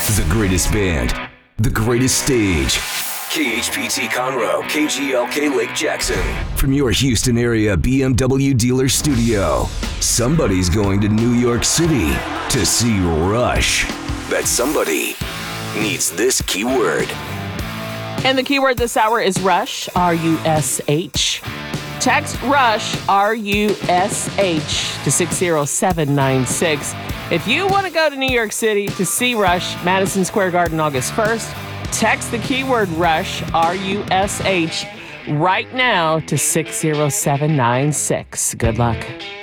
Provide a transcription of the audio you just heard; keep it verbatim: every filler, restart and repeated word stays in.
The greatest band, the greatest stage. K H P T Conroe, K G L K Lake Jackson. From your Houston area B M W dealer studio, somebody's going to New York City to see Rush. That somebody needs this keyword. And the keyword this hour is Rush, R U S H. Text Rush, R U S H, to six zero seven nine six. If you want to go to New York City to see Rush, Madison Square Garden, August first, text the keyword Rush, R U S H, right now to six zero seven nine six. Good luck.